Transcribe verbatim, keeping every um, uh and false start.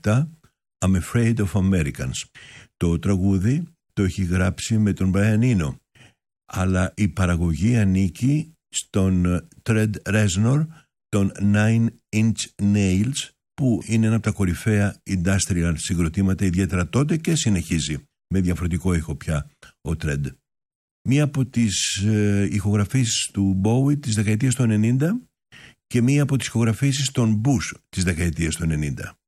επτά, I'm Afraid of Americans. Το τραγούδι το έχει γράψει με τον Brian Eno, αλλά η παραγωγή ανήκει στον Trent Reznor, των Nine Inch Nails, που είναι ένα από τα κορυφαία industrial συγκροτήματα, ιδιαίτερα τότε, και συνεχίζει με διαφορετικό ήχο πια ο Trent. Μία από τις ε, ηχογραφήσεις του Bowie της δεκαετίας του ενενήντα και μία από τις ηχογραφήσεις των Bush της δεκαετίας του ενενήντα.